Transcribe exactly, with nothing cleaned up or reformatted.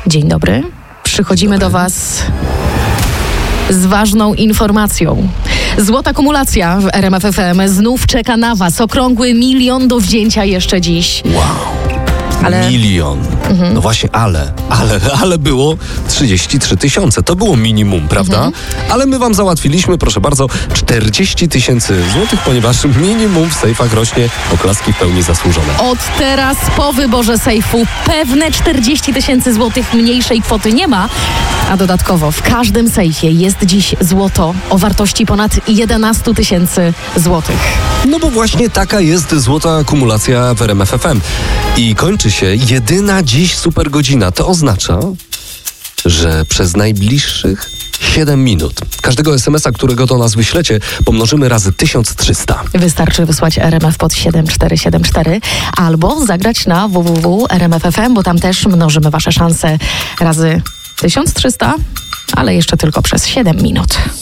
Dzień dobry. Przychodzimy Dzień dobry. do Was z ważną informacją. Złota kumulacja w R M F F M znów czeka na Was. Okrągły milion do wzięcia jeszcze dziś. Wow. Ale- Milion. Mhm. No właśnie, ale, ale, ale było trzydzieści trzy tysiące. To było minimum, prawda? Mhm. Ale my wam załatwiliśmy, proszę bardzo, czterdzieści tysięcy złotych, ponieważ minimum w sejfach rośnie. Oklaski w pełni zasłużone. Od teraz po wyborze sejfu pewne czterdzieści tysięcy złotych mniejszej kwoty nie ma, a dodatkowo w każdym sejfie jest dziś złoto o wartości ponad jedenaście tysięcy złotych. No bo właśnie taka jest złota akumulacja w R M F F M. I kończy się jedyna dziś super godzina. To oznacza, że przez najbliższych siedem minut każdego es em es a, którego do nas wyślecie, pomnożymy razy tysiąc trzysta. Wystarczy wysłać R M F pod siedem cztery siedem cztery albo zagrać na w w w kropka r m f f m, bo tam też mnożymy Wasze szanse razy tysiąc trzysta, ale jeszcze tylko przez siedem minut.